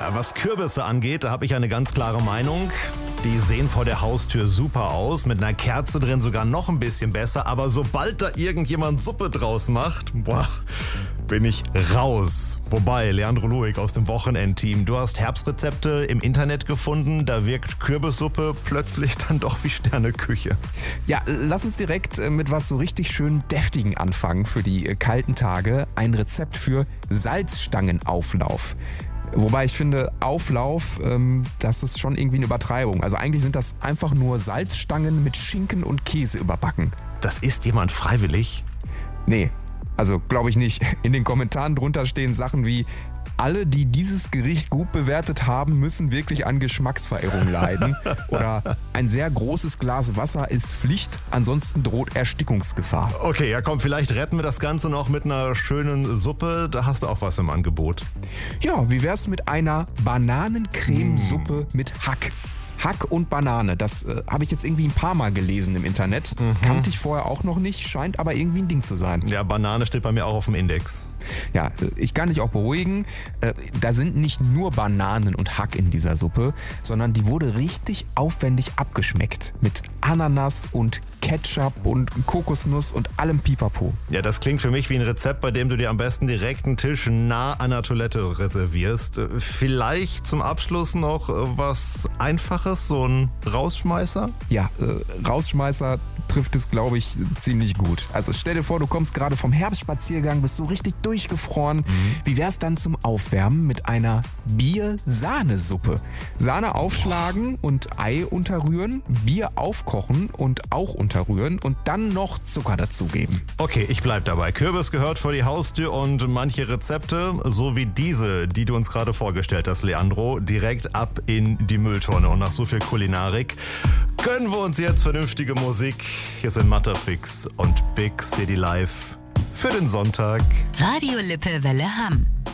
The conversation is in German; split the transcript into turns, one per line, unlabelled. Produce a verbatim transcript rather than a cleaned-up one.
was Kürbisse angeht, da habe ich eine ganz klare Meinung. Die sehen vor der Haustür super aus, mit einer Kerze drin sogar noch ein bisschen besser. Aber sobald da irgendjemand Suppe draus macht, boah, bin ich raus. Wobei, Leandro Luig aus dem Wochenendteam, du hast Herbstrezepte im Internet gefunden. Da wirkt Kürbissuppe plötzlich dann doch wie Sterneküche.
Ja, lass uns direkt mit was so richtig schön Deftigen anfangen für die kalten Tage. Ein Rezept für Salzstangenauflauf. Wobei ich finde, Auflauf, ähm, das ist schon irgendwie eine Übertreibung. Also eigentlich sind das einfach nur Salzstangen mit Schinken und Käse überbacken.
Das isst jemand freiwillig?
Nee, also glaube ich nicht. In den Kommentaren drunter stehen Sachen wie: Alle, die dieses Gericht gut bewertet haben, müssen wirklich an Geschmacksverirrung leiden. Oder ein sehr großes Glas Wasser ist Pflicht, ansonsten droht Erstickungsgefahr.
Okay, ja komm, vielleicht retten wir das Ganze noch mit einer schönen Suppe. Da hast du auch was im Angebot.
Ja, wie wär's mit einer Bananencremesuppe mm. mit Hack? Hack und Banane, das äh, habe ich jetzt irgendwie ein paar Mal gelesen im Internet. Mhm. Kannte ich vorher auch noch nicht, scheint aber irgendwie ein Ding zu sein.
Ja, Banane steht bei mir auch auf dem Index.
Ja, ich kann dich auch beruhigen, äh, da sind nicht nur Bananen und Hack in dieser Suppe, sondern die wurde richtig aufwendig abgeschmeckt. Mit Ananas und Ketchup und Kokosnuss und allem Pipapo.
Ja, das klingt für mich wie ein Rezept, bei dem du dir am besten direkt einen Tisch nah an der Toilette reservierst. Vielleicht zum Abschluss noch was Einfaches, so ein Rausschmeißer?
Ja, äh, Rausschmeißer trifft es, glaube ich, ziemlich gut. Also stell dir vor, du kommst gerade vom Herbstspaziergang, bist so richtig durchgefroren. Mhm. Wie wär's dann zum Aufwärmen mit einer Bier-Sahnesuppe? Sahne aufschlagen Boah. und Ei unterrühren, Bier aufkochen und auch unterrühren und dann noch Zucker dazugeben.
Okay, ich bleib dabei. Kürbis gehört vor die Haustür und manche Rezepte, so wie diese, die du uns gerade vorgestellt hast, Leandro, direkt ab in die Mülltonne. Und nach so viel Kulinarik gönnen wir uns jetzt vernünftige Musik. Hier sind Matterfix und Big City Life für den Sonntag.
Radio Lippe Welle Hamm.